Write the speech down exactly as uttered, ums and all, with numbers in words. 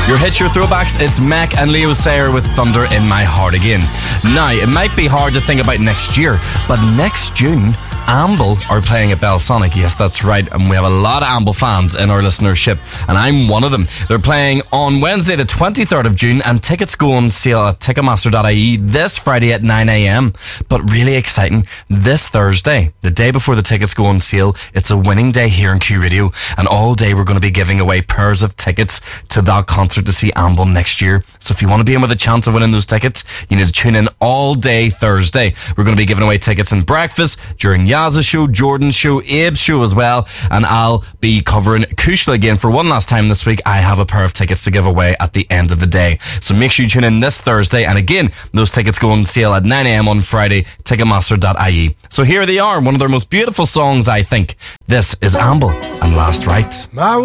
Your hits, your throwbacks, it's Mac and Leo Sayer with Thunder in My Heart Again. Now, it might be hard to think about next year, but next June, Amble are playing at Belsonic. Yes, that's right. And we have a lot of Amble fans in our listenership, and I'm one of them. They're playing on Wednesday, the twenty-third of June, and tickets go on sale at ticketmaster dot I E this Friday at nine a.m. But really exciting, this Thursday, the day before the tickets go on sale, it's a winning day here on Q Radio, and all day we're going to be giving away pairs of tickets to that concert to see Amble next year. So if you want to be in with a chance of winning those tickets, you need to tune in all day Thursday. We're going to be giving away tickets and breakfast during Yaz's show, Jordan's show, Abe's show as well, and I'll be covering Kushla again for one last time this week. I have a pair of tickets to give away at the end of the day, so make sure you tune in this Thursday, and again, those tickets go on sale at nine a.m. on Friday, ticketmaster dot I E. So here they are, one of their most beautiful songs, I think. This is Amble and Last Rites.